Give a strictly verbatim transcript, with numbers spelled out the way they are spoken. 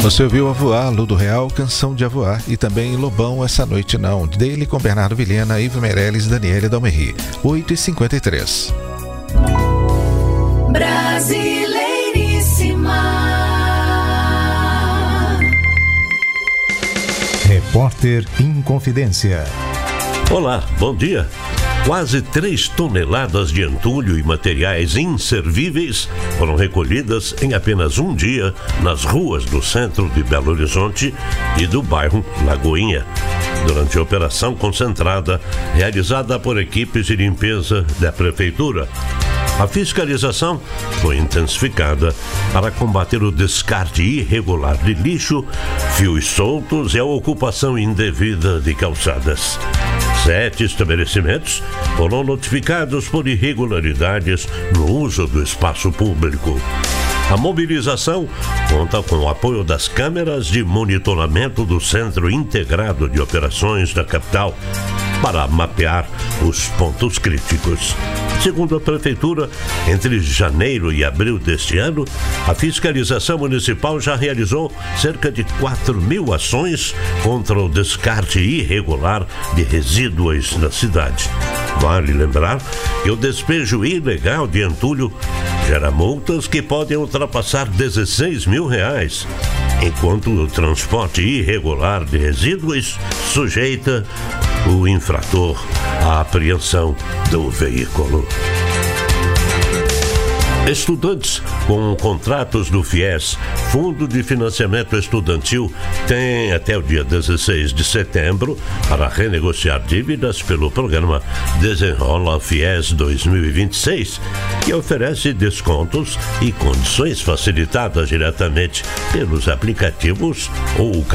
Você ouviu A Voar, Ludo Real, Canção de A Voar, e também Lobão, Essa Noite Não, dele com Bernardo Vilhena, Ivo Meirelles, Daniele Dalmerri. oito e cinquenta e três. Brasileiríssima. Repórter Inconfidência. Olá, bom dia. Quase três toneladas de entulho e materiais inservíveis foram recolhidas em apenas um dia nas ruas do centro de Belo Horizonte e do bairro Lagoinha, durante a operação concentrada realizada por equipes de limpeza da Prefeitura. A fiscalização foi intensificada para combater o descarte irregular de lixo, fios soltos e a ocupação indevida de calçadas. Sete estabelecimentos foram notificados por irregularidades no uso do espaço público. A mobilização conta com o apoio das câmeras de monitoramento do Centro Integrado de Operações da capital para mapear os pontos críticos. Segundo a Prefeitura, entre janeiro e abril deste ano, a fiscalização municipal já realizou cerca de quatro mil ações contra o descarte irregular de resíduos na cidade. Vale lembrar que o despejo ilegal de entulho gera multas que podem ultrapassar dezesseis mil reais, enquanto o transporte irregular de resíduos sujeita o infrator à apreensão do veículo. Estudantes com contratos do FIES, Fundo de Financiamento Estudantil, têm até o dia dezesseis de setembro para renegociar dívidas pelo programa Desenrola FIES dois mil e vinte e seis, que oferece descontos e condições facilitadas diretamente pelos aplicativos ou